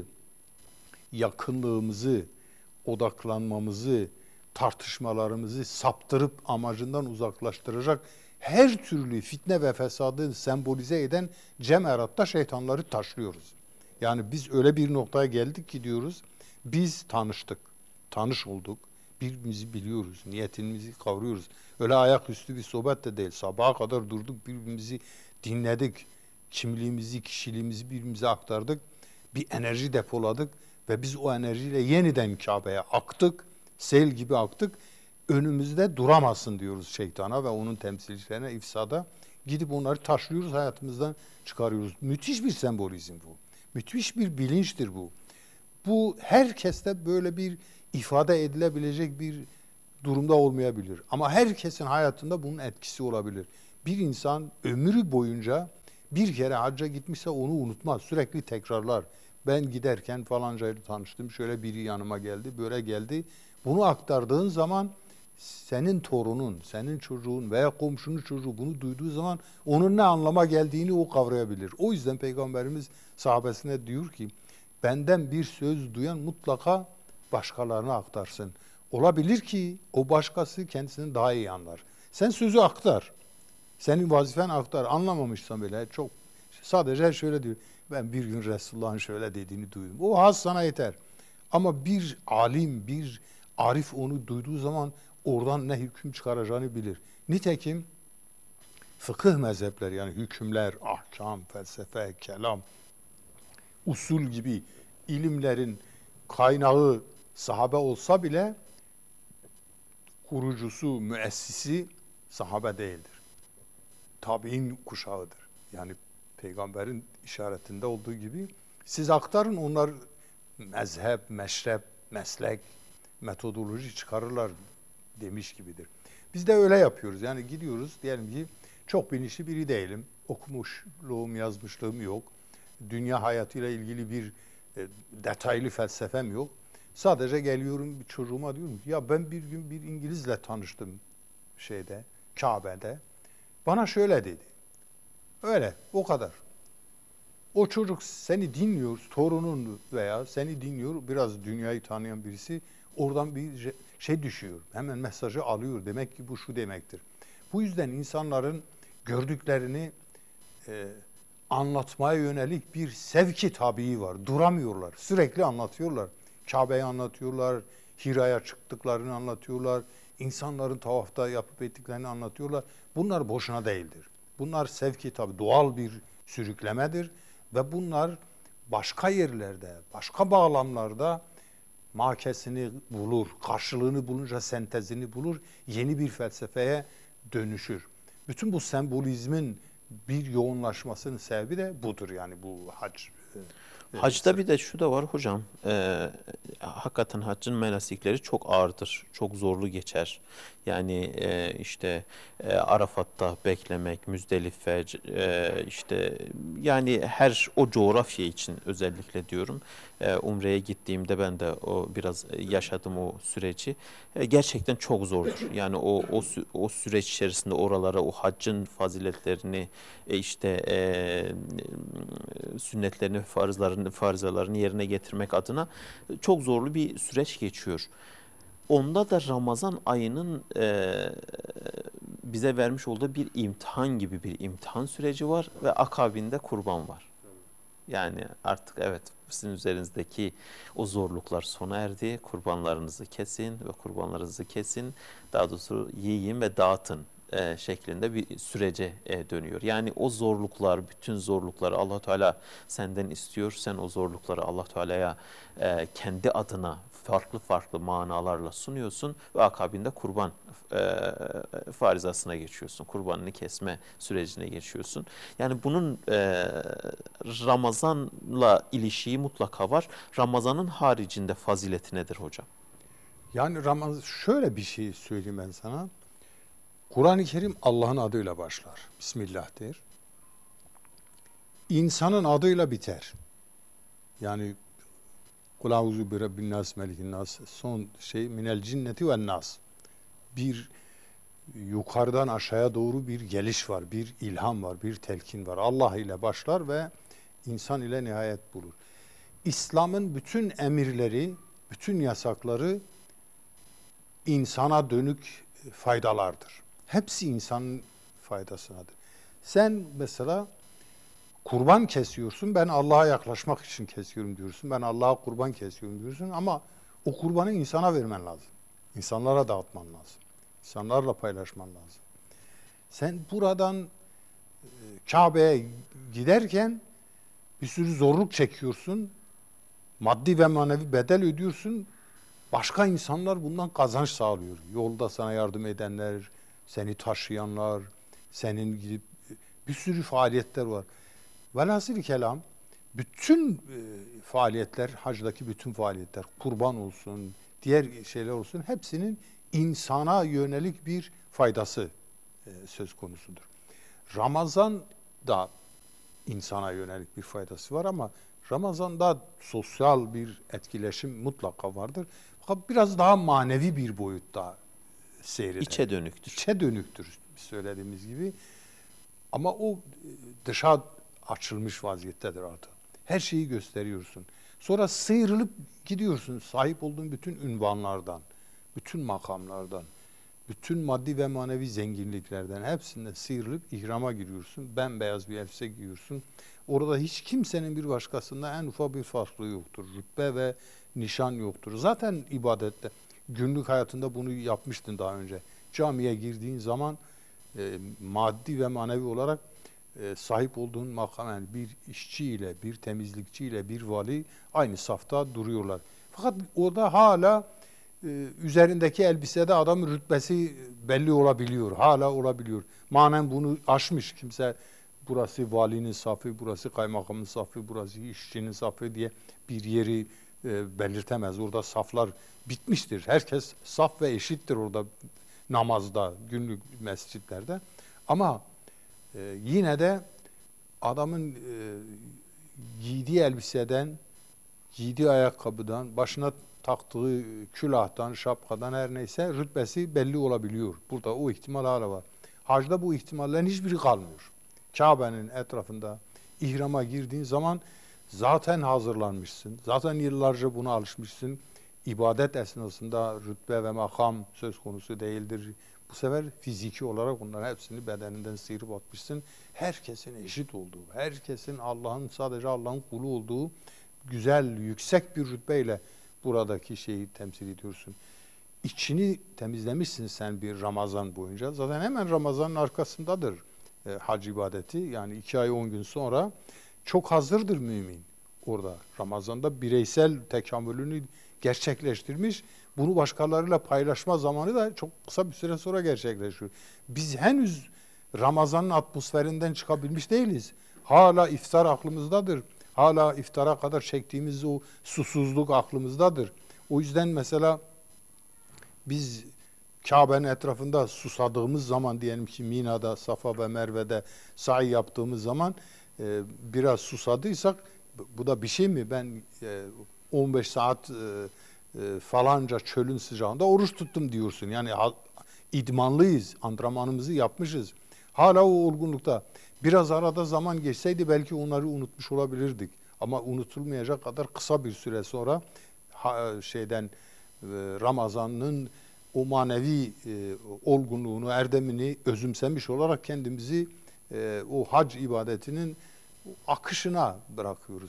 yakınlığımızı, odaklanmamızı, tartışmalarımızı saptırıp amacından uzaklaştıracak her türlü fitne ve fesadı sembolize eden cemeratta şeytanları taşlıyoruz. Yani biz öyle bir noktaya geldik ki diyoruz, biz tanıştık, tanış olduk, birbirimizi biliyoruz, niyetimizi kavruyoruz. Öyle ayaküstü bir sohbet de değil, sabaha kadar durduk, birbirimizi dinledik, kimliğimizi, kişiliğimizi birbirimize aktardık, bir enerji depoladık ve biz o enerjiyle yeniden Kabe'ye aktık, sel gibi aktık. Önümüzde duramazsın diyoruz şeytana ve onun temsilcilerine, ifsada. Gidip onları taşlıyoruz, hayatımızdan çıkarıyoruz. Müthiş bir sembolizm bu. Müthiş bir bilinçtir bu. Bu herkeste böyle bir ifade edilebilecek bir durumda olmayabilir. Ama herkesin hayatında bunun etkisi olabilir. Bir insan ömrü boyunca bir kere hacca gitmişse onu unutmaz. Sürekli tekrarlar. Ben giderken falancayla tanıştım, şöyle biri yanıma geldi, böyle geldi. Bunu aktardığın zaman senin torunun, senin çocuğun veya komşunun çocuğu bunu duyduğu zaman onun ne anlama geldiğini o kavrayabilir. O yüzden Peygamberimiz sahabesine diyor ki, benden bir söz duyan mutlaka başkalarına aktarsın. Olabilir ki o başkası kendisini daha iyi anlar. Sen sözü aktar. Senin vazifen aktar. Anlamamışsan bile çok sadece şöyle diyor. Ben bir gün Resulullah'ın şöyle dediğini duydum. O haz sana yeter. Ama bir alim, bir arif onu duyduğu zaman oradan ne hüküm çıkaracağını bilir. Nitekim fıkıh mezhepleri, yani hükümler, ahkam, felsefe, kelam, usul gibi ilimlerin kaynağı sahabe olsa bile kurucusu, müessisi sahabe değildir. Tabi'in kuşağıdır. Yani Peygamberin işaretinde olduğu gibi siz aktarın, onlar mezhep, meşrep, meslek, metodoloji çıkarırlar demiş gibidir. Biz de öyle yapıyoruz. Yani gidiyoruz, diyelim ki çok bilinçli biri değilim. Okumuşluğum, yazmışlığım yok. Dünya hayatıyla ilgili bir e, detaylı felsefem yok. Sadece geliyorum bir çocuğuma diyorum ki, ya ben bir gün bir İngilizle tanıştım şeyde, Kabe'de. Bana şöyle dedi. Öyle, o kadar. O çocuk seni dinliyor, torunun veya seni dinliyor, biraz dünyayı tanıyan birisi, oradan bir şey düşüyor. Hemen mesajı alıyor. Demek ki bu şu demektir. Bu yüzden insanların gördüklerini e, anlatmaya yönelik bir sevki tabii var. Duramıyorlar. Sürekli anlatıyorlar. Kabe'yi anlatıyorlar, Hira'ya çıktıklarını anlatıyorlar, insanların tavafta yapıp ettiklerini anlatıyorlar. Bunlar boşuna değildir. Bunlar sevki tabii, doğal bir sürüklemedir ve bunlar başka yerlerde, başka bağlamlarda makesini bulur, karşılığını bulunca sentezini bulur, yeni bir felsefeye dönüşür. Bütün bu sembolizmin bir yoğunlaşmasının sebebi de budur, yani bu hac. Hacda bir de şu da var hocam, e, hakikaten haccın menasikleri çok ağırdır, çok zorlu geçer. Yani e, işte e, Arafat'ta beklemek, Müzdelife, e, işte yani her o coğrafya için özellikle diyorum. E, Umre'ye gittiğimde ben de o biraz yaşadım o süreci. E, gerçekten çok zordur. Yani o o o süreç içerisinde oralara, o haccın faziletlerini, e, işte e, sünnetlerini, farzlarını, farzalarını yerine getirmek adına çok zorlu bir süreç geçiyor. Onda da Ramazan ayının e, bize vermiş olduğu bir imtihan gibi bir imtihan süreci var ve akabinde kurban var. Yani artık evet sizin üzerinizdeki o zorluklar sona erdi. Kurbanlarınızı kesin ve kurbanlarınızı kesin. Daha doğrusu yiyin ve dağıtın e, şeklinde bir sürece e, dönüyor. Yani o zorluklar, bütün zorlukları Allah Teala senden istiyor. Sen o zorlukları Allah Teala'ya e, kendi adına farklı farklı manalarla sunuyorsun ve akabinde kurban e, farizasına geçiyorsun. Kurbanını kesme sürecine geçiyorsun. Yani bunun e, Ramazan'la ilişiği mutlaka var. Ramazan'ın haricinde fazileti nedir hocam? Yani Ramazan, şöyle bir şey söyleyeyim ben sana. Kur'an-ı Kerim Allah'ın adıyla başlar. Bismillah der. İnsanın adıyla biter. Yani Kul auzu bi rabbin nas melikin nas, son şey minel cinneti ve nas. Bir yukarıdan aşağıya doğru bir geliş var, bir ilham var, bir telkin var. Allah ile başlar ve insan ile nihayet bulur. İslam'ın bütün emirleri, bütün yasakları insana dönük faydalardır. Hepsi insanın faydasınadır. Sen mesela kurban kesiyorsun, ben Allah'a yaklaşmak için kesiyorum diyorsun. Ben Allah'a kurban kesiyorum diyorsun ama o kurbanı insana vermen lazım. İnsanlara dağıtman lazım. İnsanlarla paylaşman lazım. Sen buradan e, Kabe'ye giderken bir sürü zorluk çekiyorsun. Maddi ve manevi bedel ödüyorsun. Başka insanlar bundan kazanç sağlıyor. Yolda sana yardım edenler, seni taşıyanlar, senin gidip bir sürü faaliyetler var. Velhasıl kelam bütün e, faaliyetler, hacdaki bütün faaliyetler, kurban olsun, diğer şeyler olsun, hepsinin insana yönelik bir faydası e, söz konusudur. Ramazan da insana yönelik bir faydası var ama Ramazan'da sosyal bir etkileşim mutlaka vardır. Fakat biraz daha manevi bir boyutta seyreder. İçe dönüktür. İçe dönüktür söylediğimiz gibi. Ama o dışa açılmış vaziyettedir artık. Her şeyi gösteriyorsun. Sonra sıyrılıp gidiyorsun sahip olduğun bütün ünvanlardan, bütün makamlardan, bütün maddi ve manevi zenginliklerden hepsinden sıyrılıp ihrama giriyorsun. Bembeyaz bir elbise giyiyorsun. Orada hiç kimsenin bir başkasında en ufak bir farklılığı yoktur. Rütbe ve nişan yoktur. Zaten ibadette, günlük hayatında bunu yapmıştın daha önce. Camiye girdiğin zaman e, maddi ve manevi olarak e, sahip olduğun makam, yani bir işçiyle, bir temizlikçiyle, bir vali aynı safta duruyorlar. Fakat orada hala e, üzerindeki elbisede adamın rütbesi belli olabiliyor. Hala olabiliyor. Manen bunu aşmış. Kimse burası valinin safı, burası kaymakamın safı, burası işçinin safı diye bir yeri e, belirtemez. Orada saflar bitmiştir. Herkes saf ve eşittir orada namazda, günlük mescitlerde. Ama e, yine de adamın e, giydiği elbiseden, giydiği ayakkabıdan, başına taktığı külahtan, şapkadan her neyse rütbesi belli olabiliyor. Burada o ihtimal hala var. Hacda bu ihtimallerin hiçbiri kalmıyor. Kabe'nin etrafında ihrama girdiğin zaman zaten hazırlanmışsın. Zaten yıllarca buna alışmışsın. İbadet esnasında rütbe ve makam söz konusu değildir. Bu sefer fiziki olarak bunların hepsini bedeninden sıyırıp atmışsın. Herkesin eşit olduğu, herkesin Allah'ın sadece Allah'ın kulu olduğu güzel, yüksek bir rütbeyle buradaki şeyi temsil ediyorsun. İçini temizlemişsin sen bir Ramazan boyunca. Zaten hemen Ramazan'ın arkasındadır e, hac ibadeti. Yani iki ay on gün sonra çok hazırdır mümin orada. Ramazan'da bireysel tekamülünü gerçekleştirmiş. Bunu başkalarıyla paylaşma zamanı da çok kısa bir süre sonra gerçekleşiyor. Biz henüz Ramazan'ın atmosferinden çıkabilmiş değiliz. Hala iftar aklımızdadır. Hala iftara kadar çektiğimiz o susuzluk aklımızdadır. O yüzden mesela biz Kabe'nin etrafında susadığımız zaman, diyelim ki Mina'da, Safa ve Merve'de sa'i yaptığımız zaman e, biraz susadıysak, bu da bir şey mi? Ben e, on beş saat e, e, falanca çölün sıcağında oruç tuttum diyorsun. Yani ha, idmanlıyız, antrenmanımızı yapmışız. Hala o olgunlukta. Biraz arada zaman geçseydi belki onları unutmuş olabilirdik. Ama unutulmayacak kadar kısa bir süre sonra ha, şeyden e, Ramazan'ın o manevi e, olgunluğunu, erdemini özümsemiş olarak kendimizi e, o hac ibadetinin akışına bırakıyoruz.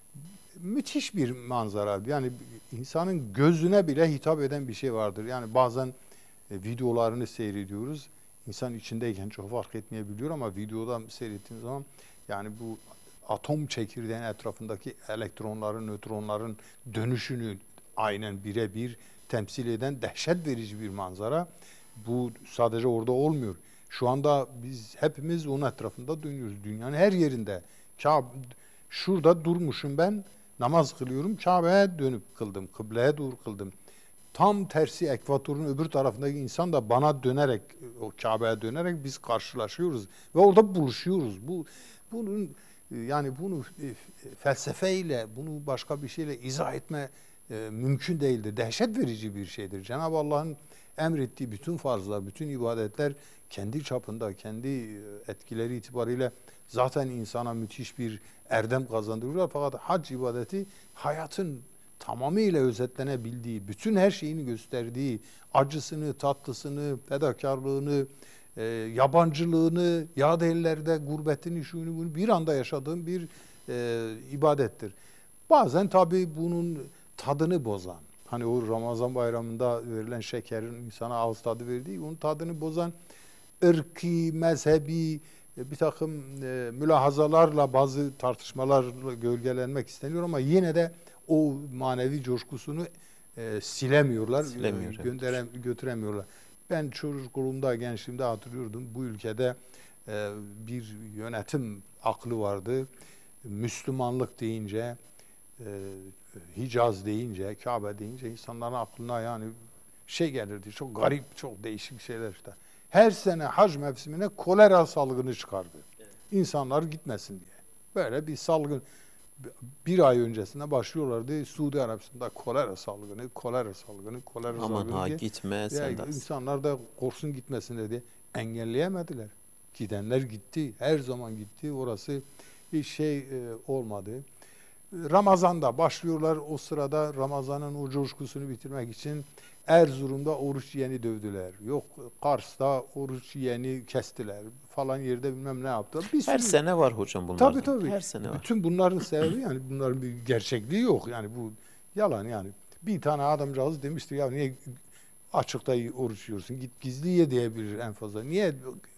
Müthiş bir manzara. Yani insanın gözüne bile hitap eden bir şey vardır. Yani bazen e, videolarını seyrediyoruz. İnsan içindeyken çok fark etmeyebiliyor ama videoda seyrettiğim zaman yani bu atom çekirdeğinin etrafındaki elektronların, nötronların dönüşünü aynen birebir temsil eden dehşet verici bir manzara. Bu sadece orada olmuyor. Şu anda biz hepimiz onun etrafında dönüyoruz. Dünyanın her yerinde. Kabe, şurada durmuşum ben, namaz kılıyorum. Kabe'ye dönüp kıldım, kıbleye doğru kıldım. Tam tersi ekvatorun öbür tarafındaki insan da bana dönerek, o Kabe'ye dönerek biz karşılaşıyoruz ve orada buluşuyoruz. Bu bunun yani bunu felsefeyle, bunu başka bir şeyle izah etme e, mümkün değildir. Dehşet verici bir şeydir. Cenab-ı Allah'ın emrettiği bütün farzlar, bütün ibadetler kendi çapında, kendi etkileri itibariyle zaten insana müthiş bir erdem kazandırıyorlar. Fakat hac ibadeti hayatın tamamıyla özetlenebildiği, bütün her şeyini gösterdiği, acısını, tatlısını, fedakarlığını, e, yabancılığını, yad ellerde gurbetini, şunu bunu bir anda yaşadığım bir e, ibadettir. Bazen tabii bunun tadını bozan, hani o Ramazan bayramında verilen şekerin insana ağız tadı verdiği, onun tadını bozan ırki, mezhebi bir takım e, mülahazalarla bazı tartışmalarla gölgelenmek isteniyor ama yine de o manevi coşkusunu e, silemiyorlar, Silemiyor, e, göndere, götüremiyorlar. Ben çocukluğumda, gençliğimde hatırlıyordum. Bu ülkede e, bir yönetim aklı vardı. Müslümanlık deyince, e, Hicaz deyince, Kabe deyince insanların aklına yani şey gelirdi. Çok garip, çok değişik şeyler işte. Her sene hac mevsimine kolera salgını çıkardı. Evet. İnsanlar gitmesin diye. Böyle bir salgın. Bir ay öncesinde başlıyorlardı. Suudi Arabistan'da kolera salgını, kolera salgını, kolera Aman salgını ha diye. gitme sen de. İnsanlar da korksun gitmesin dedi. Engelleyemediler. Gidenler gitti. Her zaman gitti. Orası bir şey e, olmadı. Ramazan'da başlıyorlar. O sırada Ramazan'ın o coşkusunu bitirmek için Erzurum'da oruç yiyeni dövdüler. Yok Kars'ta oruç yiyeni kestiler. Falan yerde bilmem ne yaptılar. Bir Her sürü... sene var hocam bunlardan. Tabii tabii. Her sene var. Bütün bunların sebebi yani bunların bir gerçekliği yok. Yani bu yalan yani. Bir tane adamcağız demişti ya niye açıkta oruç yiyorsun? Git gizli ye diyebilir en fazla. Niye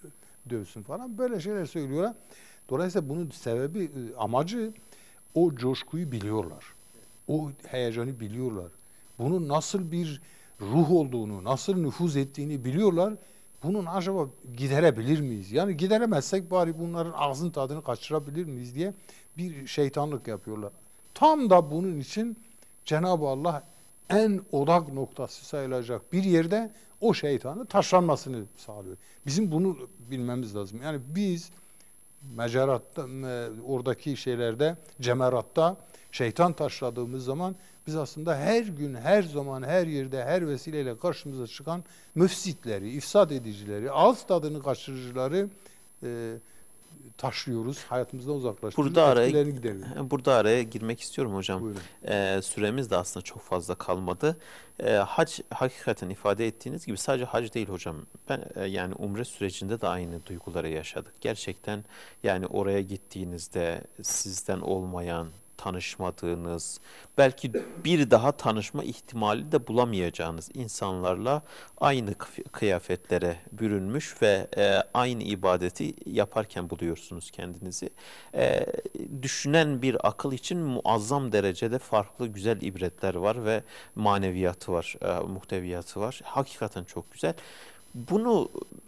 dövsün falan. Böyle şeyler söylüyorlar. Dolayısıyla bunun sebebi, amacı o coşkuyu biliyorlar. O heyecanı biliyorlar. Bunun nasıl bir ruh olduğunu, nasıl nüfuz ettiğini biliyorlar. Bunun acaba giderebilir miyiz? Yani gideremezsek bari bunların ağzın tadını kaçırabilir miyiz diye bir şeytanlık yapıyorlar. Tam da bunun için Cenab-ı Allah en odak noktası sayılacak bir yerde o şeytanı taşlanmasını sağlıyor. Bizim bunu bilmemiz lazım. Yani biz meceratta, oradaki şeylerde, cemeratta şeytan taşladığımız zaman biz aslında her gün, her zaman, her yerde, her vesileyle karşımıza çıkan müfsitleri, ifsad edicileri, ağız tadını kaçırıcıları e, taşlıyoruz, hayatımızdan uzaklaştırıyoruz. Burada araya, burada araya girmek istiyorum hocam. Ee, süremiz de aslında çok fazla kalmadı. Ee, hac hakikaten ifade ettiğiniz gibi sadece hac değil hocam. Ben e, yani umre sürecinde de aynı duyguları yaşadık. Gerçekten yani oraya gittiğinizde sizden olmayan, tanışmadığınız, belki bir daha tanışma ihtimali de bulamayacağınız insanlarla aynı kıyafetlere bürünmüş ve e, aynı ibadeti yaparken buluyorsunuz kendinizi. E, düşünen bir akıl için muazzam derecede farklı güzel ibretler var ve maneviyatı var, e, muhteviyatı var. Hakikaten çok güzel. Bunu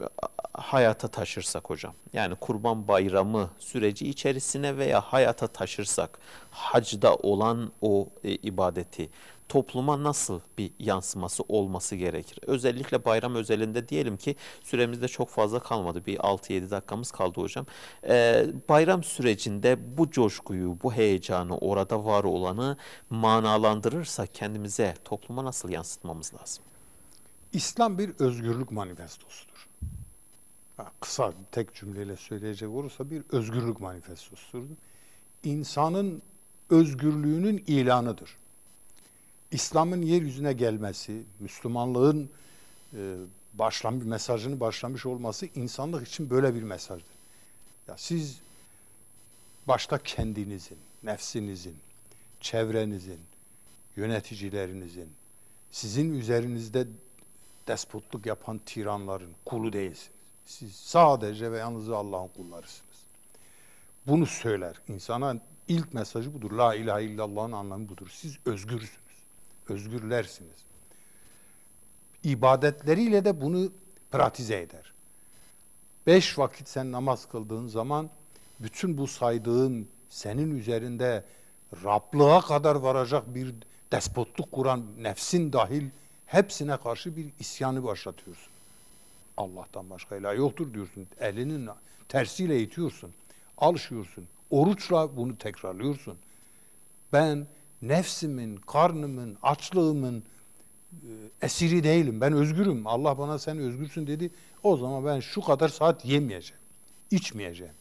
hayata taşırsak hocam, yani Kurban Bayramı süreci içerisine veya hayata taşırsak, hacda olan o e, ibadeti topluma nasıl bir yansıması olması gerekir? Özellikle bayram özelinde diyelim ki süremizde çok fazla kalmadı. Bir altı yedi dakikamız kaldı hocam. Ee, bayram sürecinde bu coşkuyu, bu heyecanı, orada var olanı manalandırırsak kendimize, topluma nasıl yansıtmamız lazım? İslam bir özgürlük manifestosudur. Kısa tek cümleyle söyleyecek olursa bir özgürlük manifestosudur. İnsanın özgürlüğünün ilanıdır. İslam'ın yeryüzüne gelmesi, Müslümanlığın e, başlamış, mesajını başlamış olması insanlık için böyle bir mesajdır. Ya siz başta kendinizin, nefsinizin, çevrenizin, yöneticilerinizin, sizin üzerinizde despotluk yapan tiranların kulu değilsiniz. Siz sadece ve yalnızca Allah'ın kullarısınız. Bunu söyler. İnsana ilk mesajı budur. La ilahe illallah'ın anlamı budur. Siz özgürsünüz. Özgürlersiniz. İbadetleriyle de bunu pratize eder. Beş vakit sen namaz kıldığın zaman bütün bu saydığın senin üzerinde Rablığa kadar varacak bir despotluk kuran nefsin dahil hepsine karşı bir isyanı başlatıyorsun. Allah'tan başka ilah yoktur diyorsun. Elinin tersiyle itiyorsun. Alışıyorsun. Oruçla bunu tekrarlıyorsun. Ben nefsimin, karnımın, açlığımın e, esiri değilim. Ben özgürüm. Allah bana sen özgürsün dedi. O zaman ben şu kadar saat yemeyeceğim. İçmeyeceğim.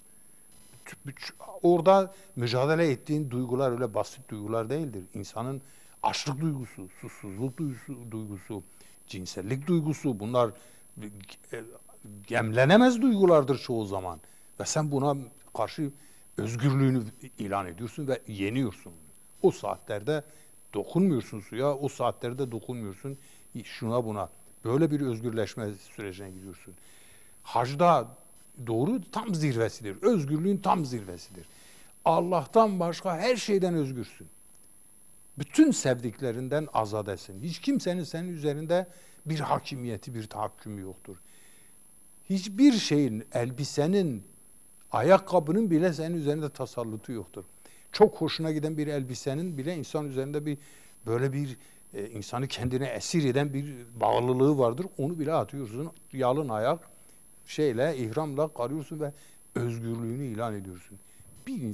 Orada mücadele ettiğin duygular öyle basit duygular değildir. İnsanın açlık duygusu, susuzluk duygusu, duygusu cinsellik duygusu, bunlar gemlenemez duygulardır çoğu zaman. Ve sen buna karşı özgürlüğünü ilan ediyorsun ve yeniyorsun. O saatlerde dokunmuyorsun suya, o saatlerde dokunmuyorsun şuna buna. Böyle bir özgürleşme sürecine gidiyorsun. Hacda doğru tam zirvesidir. Özgürlüğün tam zirvesidir. Allah'tan başka her şeyden özgürsün. Bütün sevdiklerinden azadesin. Hiç kimsenin senin üzerinde bir hakimiyeti, bir tahakkümü yoktur. Hiçbir şeyin, elbisenin, ayakkabının bile senin üzerinde tasallutu yoktur. Çok hoşuna giden bir elbisenin bile insan üzerinde bir böyle bir e, insanı kendine esir eden bir bağlılığı vardır. Onu bile atıyorsun. Yalın ayak şeyle, ihramla karıyorsun ve özgürlüğünü ilan ediyorsun. Bir